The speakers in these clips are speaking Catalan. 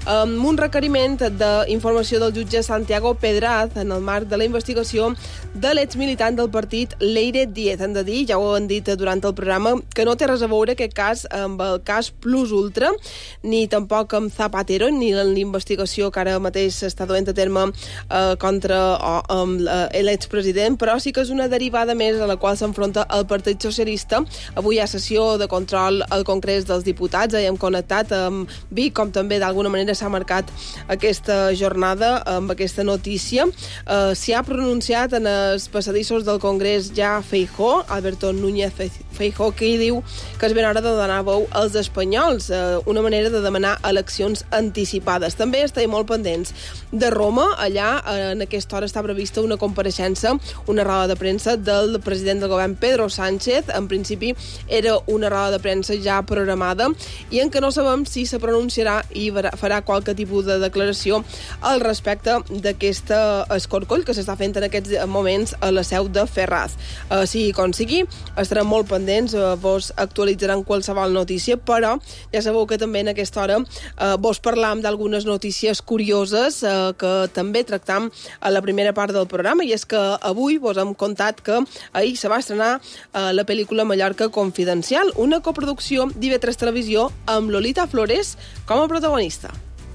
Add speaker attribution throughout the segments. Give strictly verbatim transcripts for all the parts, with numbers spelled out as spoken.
Speaker 1: amb un requeriment d'informació del jutge Santiago Pedraz en el marc de la investigació de l'exmilitant del partit Leire Díez. Han de dir, ja ho han dit durant el programa, que no té res a veure aquest cas amb el cas Plus Ultra, ni tampoc amb Zapatero, ni en l'investigació que ara mateix s'està duent a terme eh, contra o, amb eh, l'expresident, però sí que és una derivada més a la qual s'enfronta el Partit Socialista. Avui hi ha sessió de control al Congrés dels Diputats, hi hem connectat amb Vic, com també d'alguna manera s'ha marcat aquesta jornada amb aquesta notícia. Eh, S'hi ha pronunciat en els passadissos del Congrés ja Feijóo, Alberto Núñez Feijóo, que hi diu que és ben hora de donar veu als espanyols, eh, una manera de demanar eleccions anticipades. També estem molt pendents de Roma. Allà, en aquesta hora, està prevista una compareixença, una roda de premsa del president del govern, Pedro Sánchez. En principi, era una roda de premsa ja programada i en què no sabem si se pronunciarà i farà qualque tipus de declaració al respecte d'aquesta escorcoll que s'està fent en aquests moments a la seu de Ferraz. Eh, sigui com sigui, estarem molt pendents, eh, vos actualitzaran qualsevol notícia, però ja sabeu que també en aquesta hora eh, vos parlam d'algunes notícies curioses eh, que també tractam a la primera part del programa, i és que avui vos hem contat que ahir se va estrenar eh, la pel·lícula Mallorca Confidencial, una coproducció d'I V tres Televisió amb Lolita Flores com a protagonista.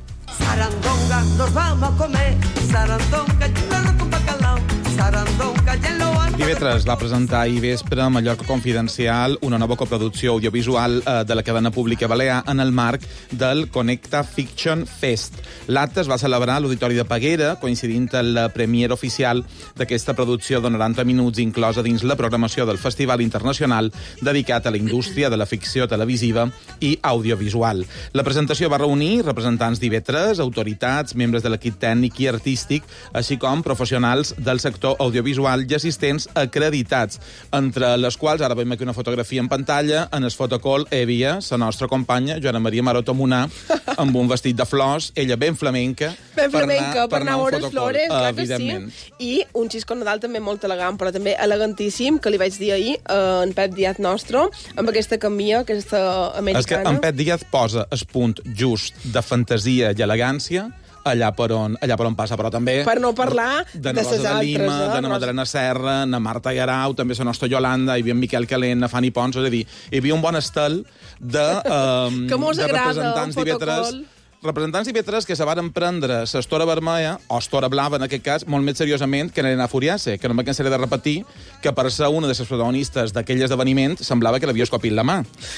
Speaker 2: Sarandonga, nos vamos a comer. Sarandonga, yo con bacalao. Sarandonga, ya lo
Speaker 3: I V tres va presentar ahir vespre Mallorca Confidencial, una nova coproducció audiovisual eh, de la cadena pública balear en el marc del Connecta Fiction Fest. L'acte es va celebrar a l'Auditori de Peguera, coincidint amb la premiera oficial d'aquesta producció de noranta minuts inclosa dins la programació del Festival Internacional dedicat a la indústria de la ficció televisiva i audiovisual. La presentació va reunir representants d'I V tres, autoritats, membres de l'equip tècnic i artístic, així com professionals del sector audiovisual i assistents acreditats, entre les quals, ara veiem aquí una fotografia en pantalla, en el fotocall hi havia la nostra companya, Joana Maria Maroto Munà, amb un vestit de flors, ella ben flamenca,
Speaker 1: ben flamenca,
Speaker 3: per anar, per anar
Speaker 1: a veure flores, clar que sí. I un xisco Nadal també molt elegant, però també elegantíssim, que li vaig dir ahir, eh, en Pep Díaz Nostro, amb aquesta camia, aquesta americana.
Speaker 3: És que en Pep Díaz posa el punt just de fantasia i elegància allà per on, allà per on passa, però també...
Speaker 1: Per no parlar
Speaker 3: de,
Speaker 1: de ses altres,
Speaker 3: Lima,
Speaker 1: eh?
Speaker 3: de na Madalena Serra, na Marta Garau, també la nostra Yolanda, hi havia en Miquel Calent, na Fanny Pons, és a dir, hi havia un bon estel de, um,
Speaker 1: que mos
Speaker 3: de
Speaker 1: agrada,
Speaker 3: representants d'I V tres, representants d'I V tres que se varen prendre l'estora vermella, o estora blava en aquest cas, molt més seriosament que l'Elena Furiase, que no me cansaré de repetir que per ser una de les protagonistes d'aquell esdeveniment semblava que l'havia escopit la mà.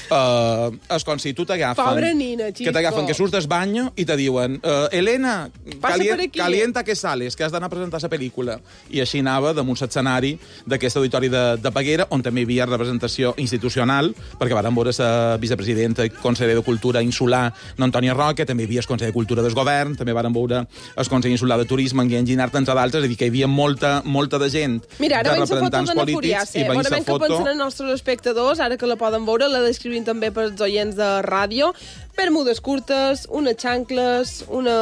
Speaker 3: Uh, és com si tu t'agafen...
Speaker 1: Pobra nina, xisco.
Speaker 3: Que t'agafen, que surts del banyo i te diuen uh, Elena, cali calienta que sales, que has d'anar a presentar la pel·lícula. I així anava damunt l'escenari d'aquest auditori de, de Peguera, on també hi havia representació institucional, perquè varen veure la vicepresidenta i conseller de Cultura insular, Antònia Roca, també hi havia el Consell de Cultura del Govern, també varen veure el Consell Insular de Turisme, en Guillem Ginart, entre d'altres, és a dir, que hi havia molta, molta de gent,
Speaker 1: mira,
Speaker 3: de representants polítics, i veient la foto...
Speaker 1: que pensen els nostres espectadors, ara que la poden veure, la descrivim també per als oients de ràdio, bermudes curtes, unes xancles, una...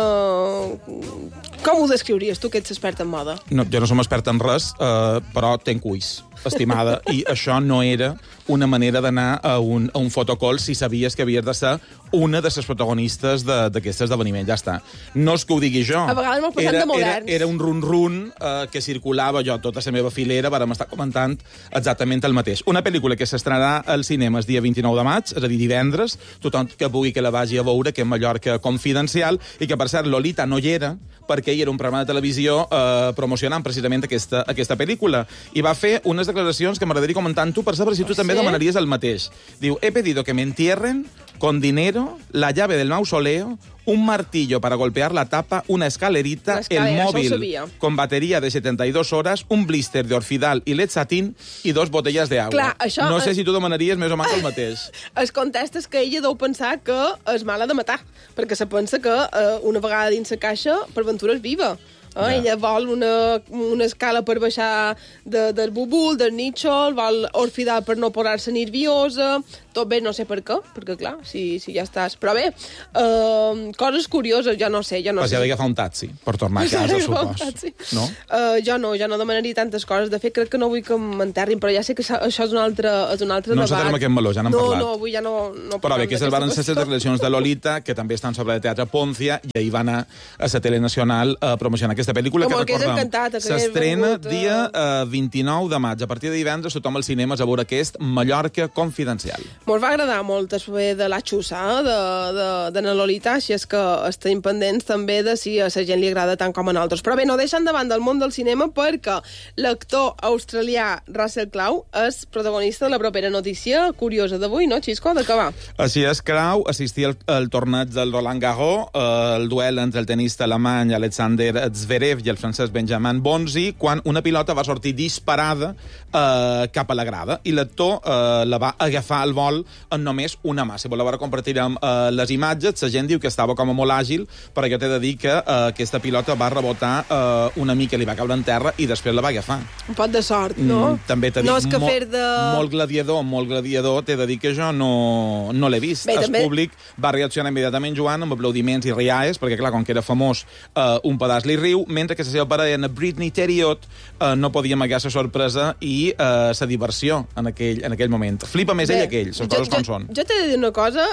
Speaker 1: Com ho descriuries, tu, que ets expert en moda?
Speaker 3: No, jo no som expert en res, eh, però tenc ulls, estimada, i això no era una manera d'anar a un, a un fotocall si sabies que havies de ser una de les protagonistes d'aquest esdeveniment. Ja està. No és que ho digui jo.
Speaker 1: A vegades m'ho passant de moderns.
Speaker 3: Era, era un run-run eh, que circulava jo, tota la meva filera, vàrem estar comentant exactament el mateix. Una pel·lícula que s'estrenarà als cinemes dia vint-i-nou de maig, és a dir, divendres, tothom que pugui que la vagi a veure, que és Mallorca Confidencial, i que, per cert, Lolita no hi era, perquè hi era un programa de televisió eh, promocionant precisament aquesta, aquesta pel·lícula. I va fer unes declaracions que m'agradaria comentar amb tu, per saber si tu també demanaries el mateix. Diu, he pedido que me entierren con dinero, la llave del mausoleo, un martillo para golpear la tapa, una escalerita, el móvil con batería de setenta y dos horas, un blister de Orfidal i Letzatín i dos botellas de agua.
Speaker 1: Clar, això,
Speaker 3: no sé si tu demanaries més o menys el mateix.
Speaker 1: Es contesta que ella deu pensar que és mala de matar, perquè se pensa que eh, una vegada dins la caixa, per ventura és viva. Eh? Ja. Ella vol una, una escala per baixar de, del bubul, del nítxol, vol Orfidal per no posar-se nerviosa, tot bé, no sé per què, perquè clar, si, si ja estàs... Però bé, uh, coses curioses, ja no sé, ja no
Speaker 3: Pues
Speaker 1: sé.
Speaker 3: ja ha d'agafar un taxi per tornar a casa, supos.
Speaker 1: No? Uh, jo no, jo no demanaria tantes coses. De fet, crec que no vull que m'enterrin, però ja sé que això és un altre, és un altre
Speaker 3: no
Speaker 1: debat.
Speaker 3: No encetarem aquest meló, ja n'hem
Speaker 1: no,
Speaker 3: parlat.
Speaker 1: No, no, avui ja no... no
Speaker 3: però bé, aquestes van ser les declaracions de Lolita, que també estan sobre el Teatre Poncia, i ahir va anar a la Tele Nacional a promocionar aquesta pel·lícula,
Speaker 1: com
Speaker 3: que recordem, s'estrena
Speaker 1: vengut,
Speaker 3: dia uh, vint-i-nou de maig. A partir de divendres, tothom als cinemes a veure aquest Mallorca Confidencial.
Speaker 1: Mos va agradar molt després de la xussa, eh, de, de, de na Lolita, així és que estem pendents també de si a la gent li agrada tant com a nosaltres. Però bé, no deixen davant del món del cinema perquè l'actor australià Russell Crowe és protagonista de la propera notícia curiosa d'avui, no, Xisco? De què va?
Speaker 3: Així és, Crowe assistia al, al torneig del Roland Garros, eh, el duel entre el tenista alemany Alexander Zverev i el francès Benjamin Bonzi, quan una pilota va sortir disparada eh, cap a la grada, i l'actor eh, la va agafar al vol en només una mà. Si voleu ara compartirem eh, les imatges, la gent diu que estava com a molt àgil, però jo t'he de dir que eh, aquesta pilota va rebotar eh, una mica, li va caure en terra i després la va agafar.
Speaker 1: Un pot de sort, no?
Speaker 3: Mm, també t'he
Speaker 1: no
Speaker 3: dit,
Speaker 1: és que
Speaker 3: mo
Speaker 1: fer de...
Speaker 3: molt gladiador, molt gladiador, t'he de dir que jo no, no l'he vist.
Speaker 1: Bé,
Speaker 3: el
Speaker 1: també...
Speaker 3: públic va reaccionar immediatament jugant amb aplaudiments i riaes, perquè clar, com que era famós, eh, un pedaç li riu, mentre que la seva parella, Britney Theriot, eh, no podia amagar la sorpresa i la eh, diversió en aquell, en aquell moment. Flipa més Bé, ell que ell, les coses com són.
Speaker 1: Jo t'he de dir una cosa,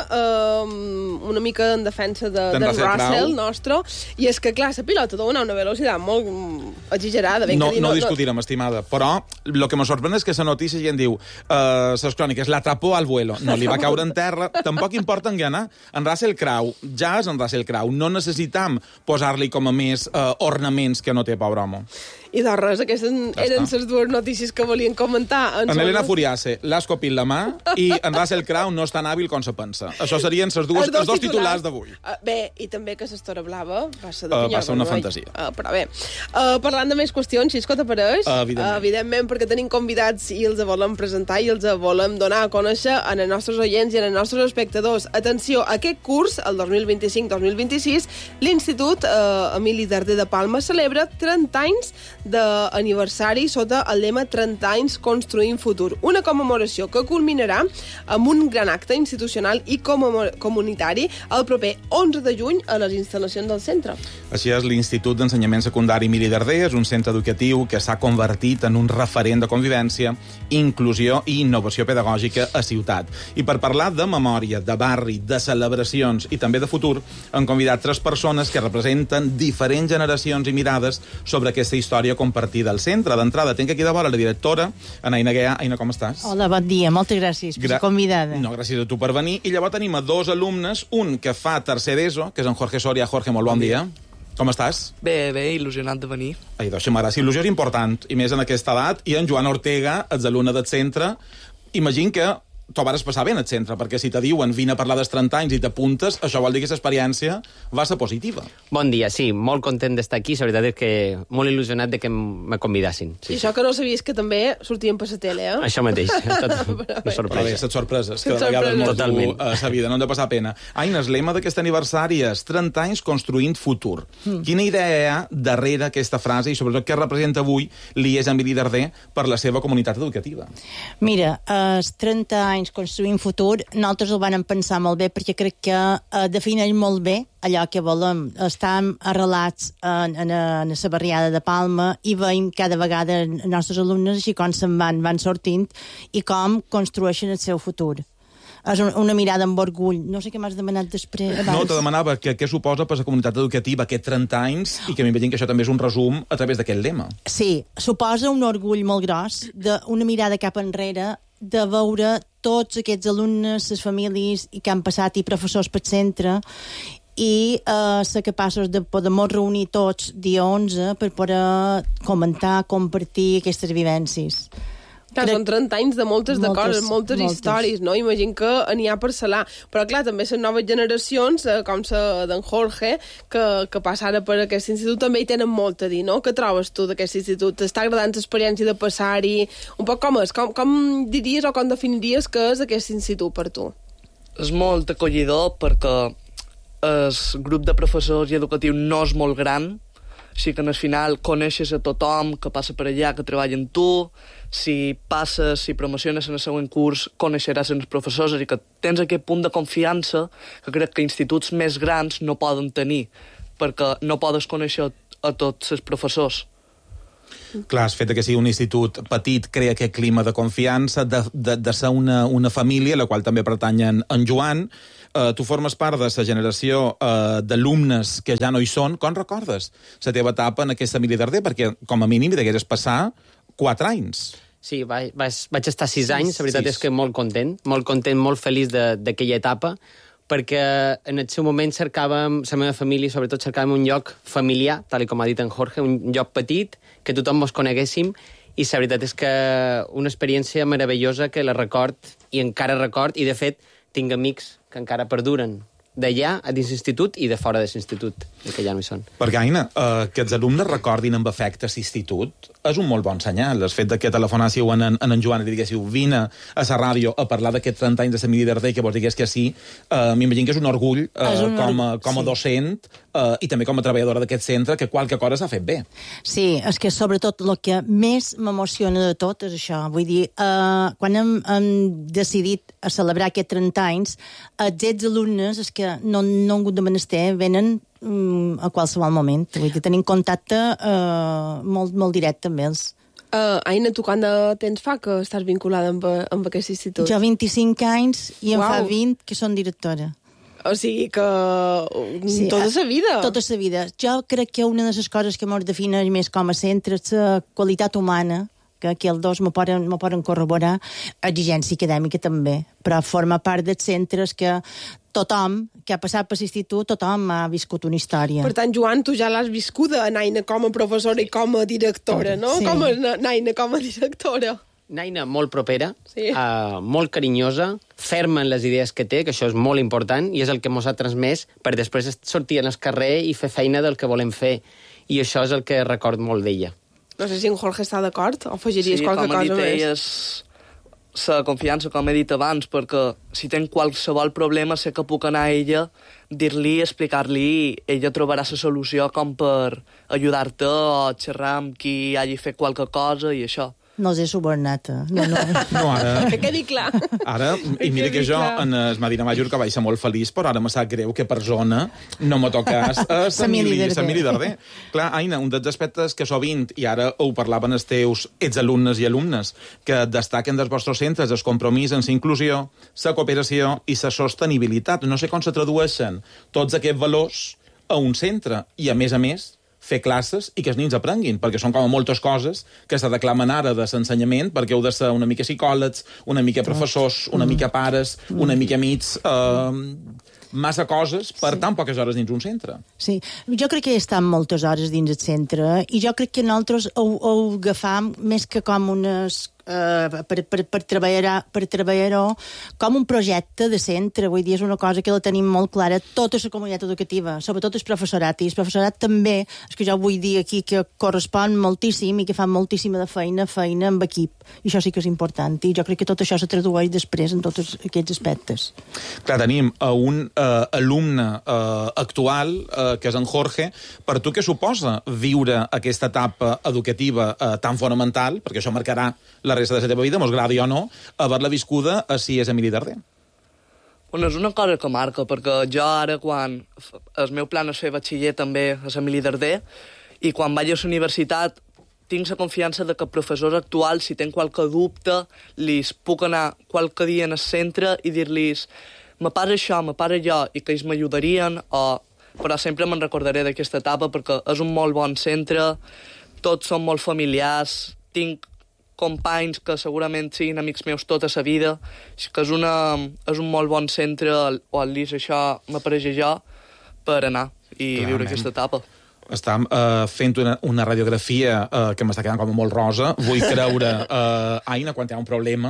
Speaker 1: uh, una mica en defensa de, de Russell, Russell nostre, i és que, clar, la pilota dona una velocitat molt exagerada. Ben
Speaker 3: no,
Speaker 1: dir,
Speaker 3: no,
Speaker 1: no
Speaker 3: discutirem, no... estimada, però el que me sorprèn és que la notícia gent diu uh, les cròniques, l'atrapó al vuelo. No, li va caure en terra. Tampoc importa en ganar. En Russell Crowe, ja és en Russell Crowe. No necessitam posar-li com a més uh, ornaments que no té, pobre home.
Speaker 1: I de res, aquestes ja eren les dues notícies que volien comentar.
Speaker 3: En, en Elena Furiase l'ha escopit la mà i en Russell Crowe no és tan hàbil com se pensa. Això serien les dues, els dos, els dos titulars d'avui.
Speaker 1: Uh, bé, i també que l'Estora Blava va ser de uh,
Speaker 3: va ser una fantasia.
Speaker 1: Uh, però bé, uh, parlant de més qüestions, Xisco, t'apareix?
Speaker 3: Uh, evidentment.
Speaker 1: Uh, evidentment, perquè tenim convidats i els volem presentar i els volem donar a conèixer a els nostres oients i a els nostres espectadors. Atenció, aquest curs, el dos mil vint-i-cinc dos mil vint-i-sis, l'Institut uh, Emili Darder de Palma celebra trenta anys d'aniversari sota el lema trenta anys construint futur. Una commemoració que culminarà amb un gran acte institucional i comunitari el proper onze de juny a les instal·lacions del centre.
Speaker 3: Així és, l'Institut d'Ensenyament Secundari Emili Darder és un centre educatiu que s'ha convertit en un referent de convivència, inclusió i innovació pedagògica a ciutat. I per parlar de memòria, de barri, de celebracions i també de futur, han convidat tres persones que representen diferents generacions i mirades sobre aquesta història compartida al centre. D'entrada, tinc aquí de vora la directora, Anaïna Guià. Aina, com estàs?
Speaker 4: Hola, bon dia, moltes gràcies per Gra ser convidada.
Speaker 3: No, gràcies a tu per venir. I llavors tenim a dos alumnes, un que fa tercer d'ESO, que és en Jorge Soria. Jorge, molt bon, bon dia. dia. Com estàs?
Speaker 5: Bé, bé, il·lusionat de venir.
Speaker 3: Ai, doncs, m'agrada. Il·lusió és important, i més en aquesta edat. I en Joan Ortega, exalumne del centre. Imagina que t'ho vas passar bé en el centre, perquè si te diuen vine a parlar dels trenta anys i t'apuntes, això vol dir que aquesta experiència va ser positiva.
Speaker 6: Bon dia, sí, molt content d'estar aquí, la veritat és que molt il·lusionat de que me convidassin.
Speaker 1: Sí. I això que no sabies que també sortíem per la tele, eh?
Speaker 6: Això mateix, tot una sorpresa.
Speaker 3: Però bé, les sorpreses, que de vegades molt dur a la vida, no hem de passar pena. Aina, el lema d'aquest aniversari és trenta anys construint futur. Mm. Quina idea hi ha darrere aquesta frase i sobretot què representa avui l'I E S Emili Darder per la seva comunitat educativa?
Speaker 4: Mira, els trenta anys construint futur, nosaltres ho vam pensar molt bé perquè crec que eh, defineix molt bé allò que volem. Estem arrelats en, en, en la barriada de Palma i veiem cada vegada els nostres alumnes així com se'n van, van sortint i com construeixen el seu futur. És una mirada amb orgull. No sé què m'has demanat després. Abans.
Speaker 3: No, te demanava que, què suposa per la comunitat educativa aquest trenta anys i que m'imagino que això també és un resum a través d'aquest lema.
Speaker 4: Sí, suposa un orgull molt gros, d'una mirada cap enrere, de veure tots aquests alumnes, les famílies i que han passat i professors pel centre i eh, ser capaços de poder reunir tots dia onze per poder comentar, compartir aquestes vivències.
Speaker 1: Clar, són trenta anys de moltes, moltes de coses, moltes, moltes històries, no? Imagino que n'hi ha per salar. Però, clar, també les noves generacions, eh, com la d'en Jorge, que, que passa ara per aquest institut, també hi tenen molt a dir, no? Què trobes tu d'aquest institut? T'està agradant l'experiència de passar-hi? Un poc com és? Com, com diries o com definiries que és aquest institut per tu?
Speaker 5: És molt acollidor perquè el grup de professors i educatius no és molt gran, així que al final coneixes a tothom que passa per allà, que treballa amb tu, si passes, si promociones en el següent curs, coneixeràs els professors, i que tens aquest punt de confiança que crec que instituts més grans no poden tenir, perquè no podes conèixer a tots els professors.
Speaker 3: Clar, el fet que sigui un institut petit crea aquest clima de confiança, de, de, de ser una, una família, a la qual també pertanyen en Joan. Uh, tu formes part de la generació uh, d'alumnes que ja no hi són. Com recordes la teva etapa en aquesta Emili Darder? Perquè, com a mínim, hi degueres passar quatre anys.
Speaker 6: Sí, vaig, vaig, vaig estar sis anys, la veritat
Speaker 3: sis.
Speaker 6: és que molt content, molt content, molt feliç d'aquella etapa, perquè en el seu moment cercàvem, la meva família, sobretot cercàvem un lloc familiar, tal com ha dit en Jorge, un lloc petit, que tothom mos coneguéssim, i la veritat és que una experiència meravellosa que la record, i encara record, i de fet tinc amics que encara perduren d'allà, a dins l'institut, i de fora de l'institut, que ja no hi són.
Speaker 3: Perquè, Aina, eh, que els alumnes recordin amb afecte l'institut és un molt bon senyal. El fet de que telefonàssiu en, en, en Joan i li diguéssiu vine a la ràdio a parlar d'aquests trenta anys de l'Emili Darder, que vos digués que sí, eh, m'imagino que és un orgull eh,
Speaker 4: és un
Speaker 3: com, a,
Speaker 4: orgull,
Speaker 3: com a
Speaker 4: sí.
Speaker 3: docent eh, i també com a treballadora d'aquest centre, que qualque cosa s'ha fet bé.
Speaker 4: Sí, és que sobretot el que més m'emociona de tot és això. Vull dir, eh, quan hem, hem decidit a celebrar aquests trenta anys, aquests alumnes és que no, no han hagut de menester, venen mm, a qualsevol moment. Vull dir, tenim contacte eh, molt, molt directe amb ells.
Speaker 1: Uh, Aina, tu quant de temps fa que estàs vinculada amb, amb aquest institut?
Speaker 4: Jo vint-i-cinc anys i em
Speaker 1: Uau.
Speaker 4: fa vint que són directora.
Speaker 1: O sigui que
Speaker 4: Sí,
Speaker 1: tota la vida.
Speaker 4: Tota la vida. Jo crec que una de les coses que ens defineix més com a centre és la qualitat humana, que aquí els dos m'ho poden, m'ho poden corroborar, exigència acadèmica també, però forma part dels centres que tothom que ha passat per l'institut, tothom ha viscut una història.
Speaker 1: Per tant, Joan, tu ja l'has viscuda, Naina com a professora i com a directora, no?
Speaker 4: Sí.
Speaker 1: Com a Naina com a directora.
Speaker 6: Naina molt propera,
Speaker 1: Sí.
Speaker 6: uh, molt carinyosa, ferma en les idees que té, que això és molt important, i és el que mos ha transmès per després sortir en el carrer i fer feina del que volem fer. I això és el que record molt d'ella.
Speaker 1: No sé si en Jorge està d'acord o afegiries
Speaker 5: Sí,
Speaker 1: qualque
Speaker 5: com ha dit
Speaker 1: cosa
Speaker 5: ell,
Speaker 1: més.
Speaker 5: és la confiança, com he dit abans, perquè si tenc qualsevol problema sé que puc anar a ella, dir-li, explicar-li, i ella trobarà la solució com per ajudar-te o xerrar amb qui hagi fet qualque cosa i això.
Speaker 4: No els he subornat. Eh? No, no.
Speaker 3: No, ara...
Speaker 1: Que quedi clar.
Speaker 3: Ara, i mira que jo en el Medina Major que vaig ser molt feliç, però ara me sap greu que per zona no me tocàs a
Speaker 4: S'Emili Darder.
Speaker 3: S'Emili Darder. Clar, Aina, un dels aspectes que sovint, i ara ho parlaven els teus exalumnes i alumnes, que destaquen dels vostres centres el compromís en la inclusió, la cooperació i la sostenibilitat. No sé com se tradueixen tots aquests valors a un centre i, a més a més, fer classes i que els nens aprenguin, perquè són com moltes coses que se reclamen ara de l'ensenyament, perquè heu de ser una mica psicòlegs, una mica professors, una mica pares, una mica amics, eh, massa coses per sí. tan poques hores dins un centre.
Speaker 4: Sí, jo crec que he estat moltes hores dins el centre i jo crec que nosaltres ho, ho agafam més que com unes... Uh, per, per, per treballar per treballar-ho com un projecte de centre, vull dir, és una cosa que la tenim molt clara tota la comunitat educativa, sobretot el professorat, i el professorat també, és que jo vull dir aquí que correspon moltíssim i que fa moltíssima de feina, feina amb equip, i això sí que és important, i jo crec que tot això se tradueix després en tots aquests aspectes.
Speaker 3: Clar, tenim a un uh, alumne uh, actual, uh, que és en Jorge. Per tu què suposa viure aquesta etapa educativa uh, tan fonamental, perquè això marcarà la resta de la teva vida, mos agradi o no, haver-la viscuda a si és Emili Darder?
Speaker 5: Bueno, és una cosa que marca, perquè jo ara, quan el meu plan és fer batxiller també a l'Emili Darder, i quan vaig a la universitat tinc la confiança de que professors actuals, si tenen qualque dubte, li puc anar qualque dia en el centre i dir-los me passa això, me passa allò, i que ells m'ajudarien, o... però sempre me'n recordaré d'aquesta etapa perquè és un molt bon centre, tots són molt familiars, tinc companys que segurament siguin amics meus tota la vida, que és, una, és un molt bon centre, o almenys això m'apareix jo, per anar i
Speaker 3: Clarament.
Speaker 5: viure aquesta etapa.
Speaker 3: Estàm uh, fent una, una radiografia uh, que m'està quedant com molt rosa. Vull creure, uh, Aina, quan hi ha un problema,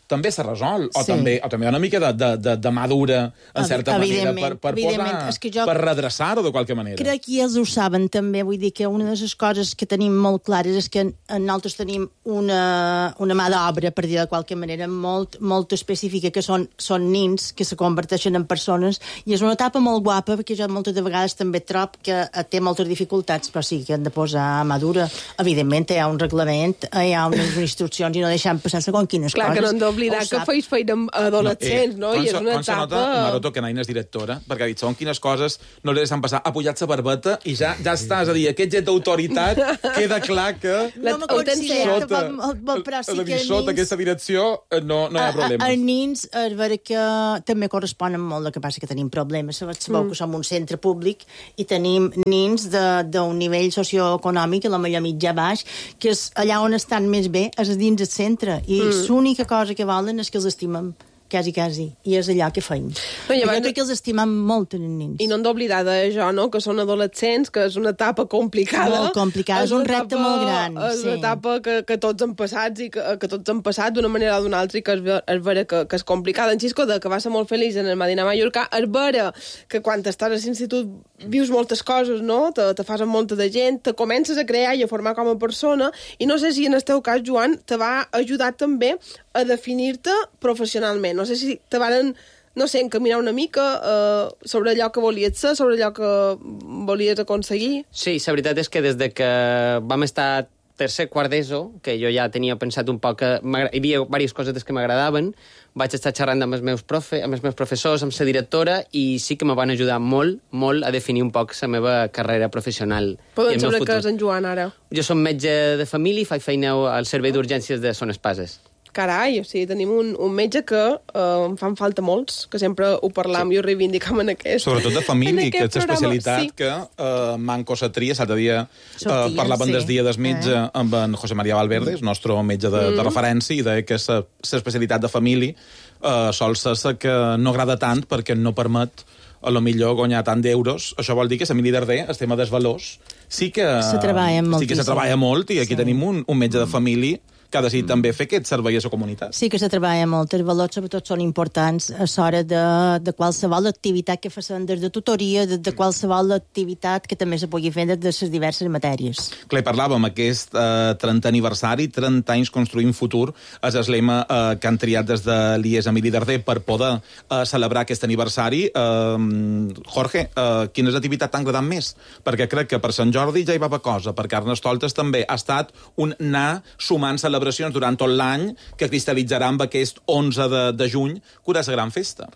Speaker 3: també se resol, o,
Speaker 4: Sí.
Speaker 3: també, o també una mica de, de, de, de mà dura, en certa manera, per, per, posar,
Speaker 4: És que jo
Speaker 3: per redreçar-ho de qualque manera.
Speaker 4: crec que ells ho saben també, vull dir que una de les coses que tenim molt clares és que nosaltres tenim una, una mà d'obra, per dir de qualque manera, molt, molt específica, que són, són nins que se converteixen en persones, i és una etapa molt guapa, perquè jo moltes de vegades també trob que té moltes dificultats, però sí que han de posar mà dura. Evidentment, hi ha un reglament, hi ha unes instruccions, i no deixem passar segons quines
Speaker 1: Clar,
Speaker 4: coses.
Speaker 1: que no hem d'oblidar
Speaker 4: Ho
Speaker 1: que
Speaker 4: sap.
Speaker 1: feis feina amb adolescents, no?
Speaker 3: Eh,
Speaker 1: I és una
Speaker 3: quan se nota,
Speaker 1: etapa...
Speaker 3: Maroto, que Naina és directora, perquè ha dit, segons quines coses no li deixen passar, ha pujat sa barbeta i ja ja està, és a dir, aquest jet d'autoritat queda clar que...
Speaker 4: No me
Speaker 1: Ho tens
Speaker 4: considero,
Speaker 3: sota,
Speaker 4: però- però sí
Speaker 3: és a dir,
Speaker 4: que
Speaker 3: sota
Speaker 4: nins-
Speaker 3: aquesta direcció eh, no, no hi ha problemes.
Speaker 4: Els nins, és vera que també corresponen molt, el que passa que tenim problemes. Sabeu mm. que som un centre públic i tenim nins d'un nivell socioeconòmic, a la millor mitjà baix, que és allà on estan més bé, és dins del centre. I mm. l'única cosa que volen és que els estimem, quasi, quasi. I és allò que feim.
Speaker 1: No, i
Speaker 4: jo
Speaker 1: abans-
Speaker 4: crec que els estimem molt, els nins.
Speaker 1: I no hem d'oblidar d'això, no?, que són adolescents, que és una etapa complicada.
Speaker 4: Molt complicada, és un
Speaker 1: una
Speaker 4: repte molt gran,
Speaker 1: És
Speaker 4: sí.
Speaker 1: una etapa que, que tots hem passat i que, que tots hem passat d'una manera o d'una altra i que és, ver- és vera que, que és complicada. En Xisco, de que va ser molt feliç en el Medina Mallorca, és vera que quan estàs a l'institut vius moltes coses, no?, te, te fas amb molta de gent, te comences a crear i a formar com a persona, i no sé si en el teu cas, Joan, te va ajudar també a definir-te professionalment. No sé si te van, no sé, encaminar una mica eh, sobre allò que volies ser, sobre allò que volies aconseguir.
Speaker 6: Sí, la veritat és que des de que vam estar tercer quart d'ESO, que jo ja tenia pensat un poc que hi havia diverses coses que m'agradaven, vaig estar xerrant amb els meus profe, amb els meus professors, amb la directora, i sí que me van ajudar molt, molt a definir un poc la meva carrera professional.
Speaker 1: Podem
Speaker 6: i el meu
Speaker 1: saber
Speaker 6: futur.
Speaker 1: què és en Joan ara.
Speaker 6: Jo som metge de família i faig feina al servei d'urgències de Son Espases.
Speaker 1: Carai, o sigui, tenim un, un metge que eh, em fan falta molts, que sempre ho parlam sí. i ho reivindicam en aquest
Speaker 3: Sobretot de família,
Speaker 1: en
Speaker 3: que és
Speaker 1: aquest programa.
Speaker 3: l'especialitat
Speaker 1: Sí.
Speaker 3: que eh, Manco Satria, l'altre dia eh,
Speaker 4: Sortien,
Speaker 3: parlaven
Speaker 4: sí.
Speaker 3: des dia des metge
Speaker 4: Eh.
Speaker 3: amb en José María Valverde, el nostre metge de,
Speaker 1: Mm.
Speaker 3: de referència, i deia que l'especialitat de família eh, sol ser la que no agrada tant perquè no permet a lo millor guanyar tant d'euros. Això vol dir que l'Emili Darder, el tema dels valors, sí que
Speaker 4: Se treballa
Speaker 3: sí que
Speaker 4: moltíssim.
Speaker 3: se treballa molt, i aquí
Speaker 4: Sí.
Speaker 3: tenim un, un metge de família que ha decidit també fer aquest servei a la comunitat.
Speaker 4: Sí que se treballa molt. Els valors sobretot són importants a l'hora de, de qualsevol activitat que facin, des de tutoria, des de qualsevol activitat que també se pugui fer des de les diverses matèries.
Speaker 3: Clar, parlàvem aquest eh, trentè aniversari, trenta anys construint futur, és el lema eh, que han triat des de l'I E S Emili Darder per poder eh, celebrar aquest aniversari. Eh, Jorge, eh, quina és l'activitat t'ha agradat més? Perquè crec que per Sant Jordi ja hi va haver cosa, per Carnestoltes també ha estat un anar sumant celebracions durant tot l'any que cristal·litzarà amb aquest onze de, de juny, que és la gran festa.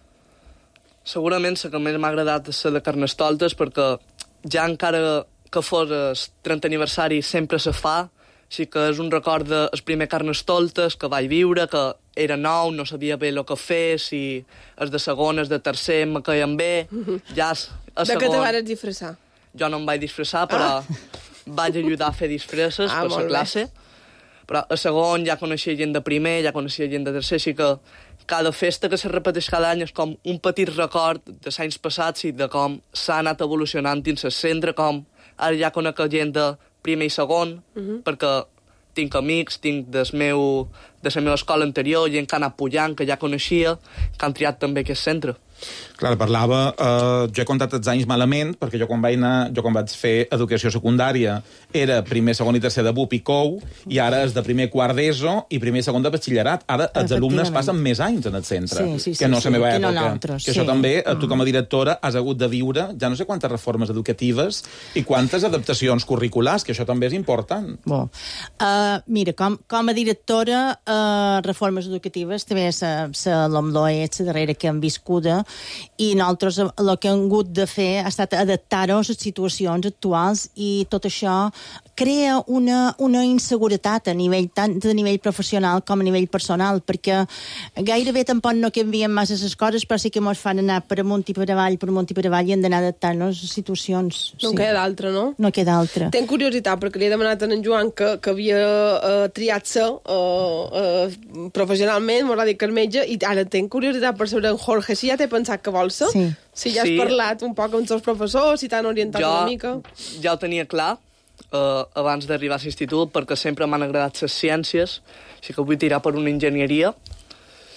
Speaker 5: Segurament la que més m'ha agradat és la de Carnestoltes, perquè ja encara que fos el trentè aniversari sempre se fa, sí que és un record del primer Carnestoltes que vaig viure, que era nou, no sabia bé el que fer, si els de segon, els de tercer me caien bé, ja és a
Speaker 1: De què te
Speaker 5: segon.
Speaker 1: vas disfressar?
Speaker 5: Jo no em vaig disfressar, però ah. vaig ajudar a fer disfresses
Speaker 1: Ah,
Speaker 5: per la
Speaker 1: molt bé.
Speaker 5: classe. Però a segon ja coneixia gent de primer, ja coneixia gent de tercer, així que cada festa que se repeteix cada any és com un petit record de anys passats i de com s'ha anat evolucionant dins el centre, com ara ja conec gent de primer i segon, uh -huh. perquè tinc amics, tinc des meu, de la meva escola anterior, gent que ha anat pujant, que ja coneixia, que han triat també aquest centre.
Speaker 3: Clar, parlava... Eh, jo he comptat els anys malament, perquè jo quan vaig anar, jo quan vaig fer educació secundària era primer, segon i tercer de B U P i C O U, i ara és de primer quart d'ESO i primer i segon de batxillerat. Ara els alumnes passen més anys en el centre,
Speaker 4: Sí, sí, sí,
Speaker 3: que no a
Speaker 4: sí,
Speaker 3: la meva
Speaker 4: que no
Speaker 3: època.
Speaker 4: nosaltres,
Speaker 3: que això
Speaker 4: sí.
Speaker 3: també, tu com a directora, has hagut de viure ja no sé quantes reformes educatives i quantes adaptacions curriculars, que això també és important.
Speaker 4: Bon. Uh, mira, com, com a directora, uh, reformes educatives, també la LOMLOE és la darrera que hem viscuda, i nosaltres el que hem hagut de fer ha estat adaptar-nos a les situacions actuals, i tot això crea una, una inseguretat a nivell, tant a nivell professional com a nivell personal, perquè gairebé tampoc no canvien massa les coses, però sí que ens fan anar per amunt i per avall, per amunt i per avall, i hem d'anar adaptant-nos a situacions.
Speaker 1: No
Speaker 4: sí.
Speaker 1: en queda d'altra, no?
Speaker 4: No queda altra.
Speaker 1: Tenc curiositat, perquè li he demanat a en Joan que, que havia uh, triat ser uh, uh, professionalment, m'ho ha dit que és metge, i ara tenc curiositat per saber en Jorge si ja t'he pensat que vols ser.
Speaker 4: Sí.
Speaker 1: Si ja has
Speaker 5: Sí.
Speaker 1: parlat un poc amb els teus professors, si t'han orientat
Speaker 5: Jo
Speaker 1: una mica.
Speaker 5: ja ho tenia clar eh, abans d'arribar a l'institut, perquè sempre m'han agradat les ciències, així que vull tirar per una enginyeria.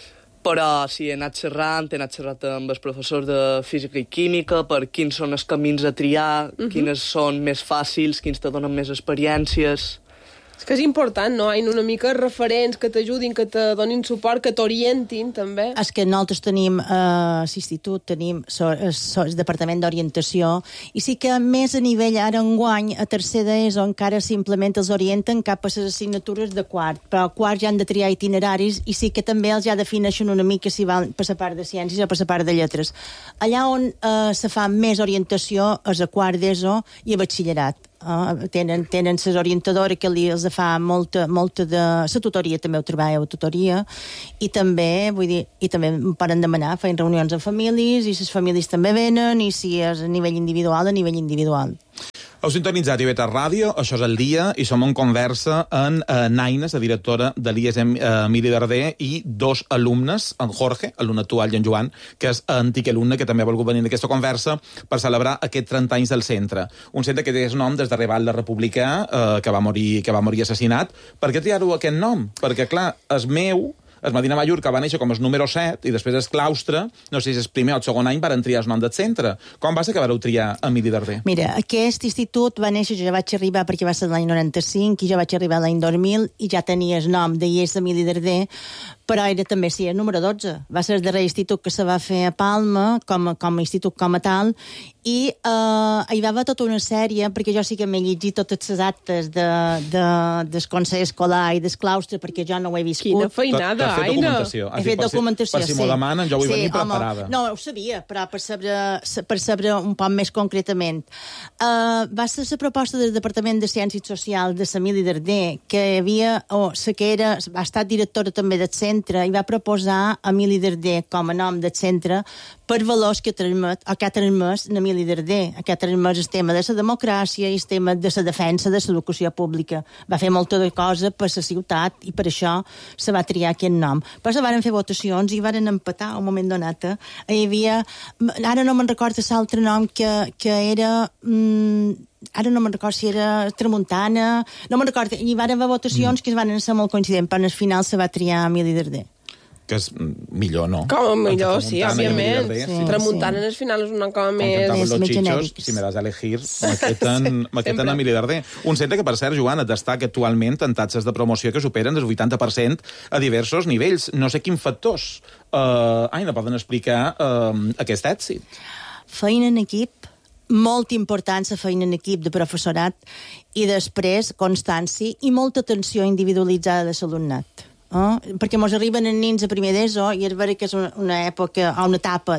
Speaker 5: Però sí, he anat xerrant, he anat xerrant amb els professors de física i química per quins són els camins a triar, uh-huh. quines són més fàcils, quins te donen més experiències.
Speaker 1: És que és important, no? Hi ha una mica referents que t'ajudin, que te donin suport, que t'orientin, també.
Speaker 4: És que nosaltres tenim, eh, a l'institut, tenim so, so, el departament d'orientació, i sí que més a nivell, ara enguany, a tercer d'ESO, encara simplement els orienten cap a les assignatures de quart, però a quart ja han de triar itineraris, i sí que també els ja defineixen una mica si van per la part de ciències o per la part de lletres. Allà on eh, se fa més orientació és a quart d'ESO i a batxillerat. Uh, tenen, tenen les orientadores que li els fa molta, molta de... La tutoria també ho treballa, la tutoria, i també, vull dir, i també poden demanar, feien reunions amb famílies, i les famílies també venen, i si és a nivell individual, a nivell individual.
Speaker 3: Heu sintonitzat I V tres Ràdio, això és El Dia, i som en conversa amb eh, Naina, la directora de l'I E S Emili Darder, i dos alumnes, en Jorge, alumne actual, i en Joan, que és antic alumne, que també ha volgut venir en aquesta conversa per celebrar aquests trenta anys del centre. Un centre que té el nom des de Reval Republicà, eh, que, va morir, que va morir assassinat. Per què triar-ho aquest nom? Perquè, clar, és meu... El Medina Mallorca va néixer com el número set i després el claustre, no sé si és el primer o el segon any, van triar el nom del centre. Com va ser que vareu triar Emili Darder?
Speaker 4: Mira, aquest institut va néixer, jo ja vaig arribar perquè va ser l'any noranta-cinc i jo vaig arribar l'any dos mil i ja tenia el nom de I E S Emili Darder, però era també, sí, el número dotze. Va ser el darrer institut que se va fer a Palma com, com a institut com a tal, i eh, hi va haver tota una sèrie, perquè jo sí que m'he llegit totes les actes de, de, del Consell Escolar i del claustre, perquè jo no ho he viscut.
Speaker 1: Quina feinada,
Speaker 3: T'has fet documentació.
Speaker 4: He fet documentació,
Speaker 3: per si,
Speaker 4: sí.
Speaker 3: Per si m'ho demanen, jo vull
Speaker 4: sí,
Speaker 3: venir
Speaker 4: home,
Speaker 3: preparada.
Speaker 4: no, ho sabia, però per saber, per saber un poc més concretament. Uh, va ser la proposta del Departament de Ciències Socials de Emili Darder, que havia, o oh, la que era, ha estat directora també del centre, i va proposar Emili Darder com a nom del centre per valors que transmet, o que ha transmès Emili Darder, que ha transmès el tema de la democràcia i el tema de la defensa de l'educació pública. Va fer molta de cosa per la ciutat i per això se va triar aquest nom. Però se van fer votacions i van empatar a un moment donat. Eh? Hi havia... Ara no me'n recordo l'altre nom que, que era... Mm, ara no me'n recordo si era Tramuntana, no me'n recordo, hi van haver votacions mm. que van ser molt coincidents, però al final se va triar Emili Darder.
Speaker 3: Que és millor, no?
Speaker 1: Com a millor, sí, òbviament.
Speaker 3: Sí,
Speaker 1: sí, Tramuntana sí. En el final és una cosa més...
Speaker 3: Com
Speaker 4: més,
Speaker 3: los
Speaker 4: més
Speaker 3: chichos,
Speaker 4: genèrics.
Speaker 3: si me das a elegir, m'aqueten a Emili Darder. Un centre que, per cert, Joan, destaca actualment en taxes de promoció que superen el vuitanta per cent a diversos nivells. No sé quins factors uh, ai, no poden explicar uh, aquest èxit.
Speaker 4: Feina en equip, molt important la feina en equip de professorat, i després constància i molta atenció individualitzada de l'alumnat. Oh, perquè mos arriben els nins a primer d'ESO i és vera que és una, una època o una etapa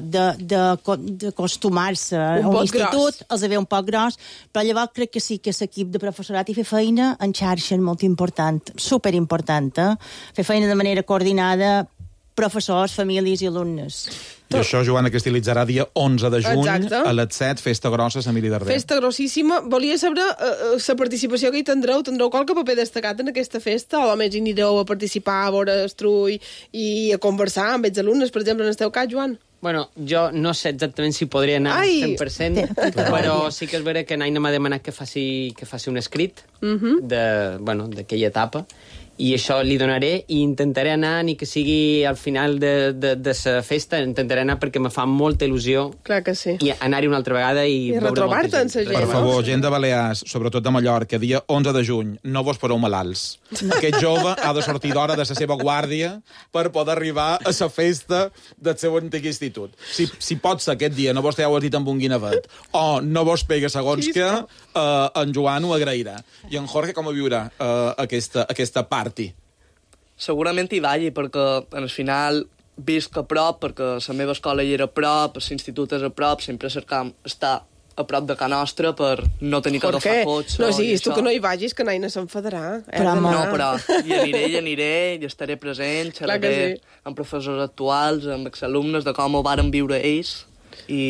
Speaker 4: d'acostumar-se a un, un institut, gros. Els ve un poc gros, però llavors crec que sí que l'equip de professorat i fer feina en xarxa és molt important, superimportant, eh? Fer feina de manera coordinada, professors, famílies i alumnes.
Speaker 3: I això, Joana, que estilitzarà dia onze de juny.
Speaker 1: Exacte.
Speaker 3: A les set, festa grossa a Emili Darder.
Speaker 1: Festa grossíssima. Volia saber uh, la participació que hi tindreu. Tindreu qualque paper destacat en aquesta festa? O només hi anireu a participar, a veure el trull i a conversar amb els alumnes, per exemple, en el teu cas, Joan?
Speaker 6: Bueno, jo no sé exactament si podria anar al cent per cent, però sí que és vera que Naina m'ha demanat que faci, que faci un escrit uh -huh. de, bueno, d'aquella etapa, i això li donaré i intentaré anar, ni que sigui al final de, de, de la festa, intentaré anar perquè me fa molta il·lusió.
Speaker 1: Clar que sí.
Speaker 6: I anar-hi una altra vegada i,
Speaker 1: I retrobar-te amb la gent.
Speaker 3: Per favor, gent de Balears, sobretot de Mallorca, dia onze de juny, no vos poseu malalts. No. Aquest jove ha de sortir d'hora de la seva guàrdia per poder arribar a la festa del seu antic institut. Si, si pot ser aquest dia, no vos treu dit amb un guinevet, o no vos pega segons que, eh, en Joan ho agrairà. I en Jorge com viurà eh, aquesta, aquesta party?
Speaker 5: Segurament hi vagi, perquè al final visc a prop, perquè la meva escola hi era a prop, l'institut és a prop, sempre cercam estar a prop de casa nostra per no tenir que agafar cotxe.
Speaker 1: No siguis tu que no hi vagis, que Naina s'enfadarà.
Speaker 5: Però no, però hi aniré, hi aniré, hi estaré present, xerraré sí. amb professors actuals, amb exalumnes, de com ho varen viure ells, i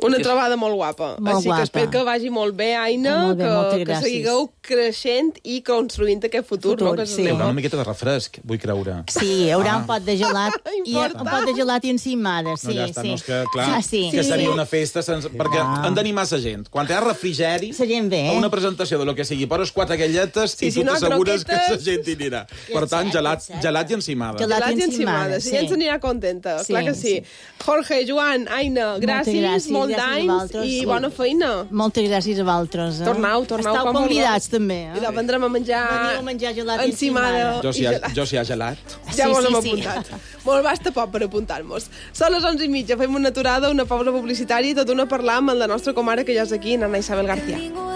Speaker 1: Una trobada molt guapa.
Speaker 4: Molt
Speaker 1: Així
Speaker 4: guapa.
Speaker 1: que espero que vagi molt bé, Aina,
Speaker 4: Molt bé, moltes
Speaker 1: que, que
Speaker 4: gràcies.
Speaker 1: seguigueu creixent i construint aquest futur,
Speaker 4: Futur,
Speaker 1: no? Que
Speaker 4: sí.
Speaker 3: Hi
Speaker 1: s'anima.
Speaker 3: haurà una miqueta de refresc, vull creure.
Speaker 4: Sí, hi haurà
Speaker 3: Ah.
Speaker 4: un pot de gelat i
Speaker 1: Important.
Speaker 4: un pot de gelat i encimada, sí,
Speaker 3: no, ja està,
Speaker 4: sí.
Speaker 3: no és que, clar,
Speaker 4: Ah, sí.
Speaker 3: que
Speaker 4: Sí.
Speaker 3: seria una festa sense... perquè
Speaker 4: Ah.
Speaker 3: han d'animar sa gent. Quan hi ha refrigeri,
Speaker 4: Sa gent ve,
Speaker 3: a
Speaker 4: eh?
Speaker 3: una presentació de lo que sigui, poses quatre galletes
Speaker 1: Sí,
Speaker 3: i
Speaker 1: si
Speaker 3: tu
Speaker 1: no,
Speaker 3: t'assegures que
Speaker 1: croquetes.
Speaker 3: sa gent hi anirà. Per tant,
Speaker 4: cert,
Speaker 3: gelat,
Speaker 4: és cert.
Speaker 3: gelat i encimada.
Speaker 4: Gelat
Speaker 1: Gelat i
Speaker 4: i
Speaker 1: encimada,
Speaker 4: encimada,
Speaker 1: si
Speaker 4: sí.
Speaker 1: ja ens anirà contenta,
Speaker 4: Sí,
Speaker 1: clar que sí.
Speaker 4: sí.
Speaker 1: Jorge, Joan, Aina, gràcies,
Speaker 4: gràcies,
Speaker 1: molt
Speaker 4: gràcies a
Speaker 1: d'anys
Speaker 4: vosaltres.
Speaker 1: i
Speaker 4: Sí.
Speaker 1: bona feina.
Speaker 4: Moltes gràcies a vosaltres. Eh?
Speaker 1: Tornau, tornau.
Speaker 4: Estau
Speaker 1: quan
Speaker 4: convidats,
Speaker 1: vulgueu.
Speaker 4: també. Eh?
Speaker 1: I la vendrem a menjar...
Speaker 4: Veniu a menjar gelat i
Speaker 1: encimada.
Speaker 4: encimada.
Speaker 3: Jo si,
Speaker 1: i
Speaker 3: ha,
Speaker 1: gelat.
Speaker 3: jo si ha gelat.
Speaker 1: Ja
Speaker 4: Sí,
Speaker 1: mos hem
Speaker 4: sí, sí.
Speaker 1: apuntat. Molt basta poc per apuntar-nos. Són les onze i mitja, fem una aturada, una pausa publicitària i tot una parlar amb la nostra comare que ja és aquí, Nana Isabel García.